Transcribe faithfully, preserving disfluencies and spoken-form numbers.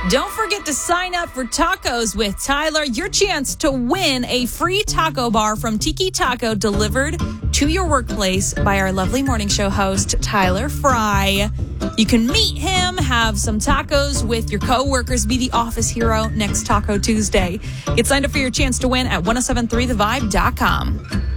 Don't forget to sign up for Tacos with Tyler. Your chance to win a free taco bar from Tiki Taco delivered to your workplace by our lovely morning show host, Tyler Fry. You can meet him, have some tacos with your coworkers, be the office hero next Taco Tuesday. Get signed up for your chance to win at ten seventy-three the vibe dot com.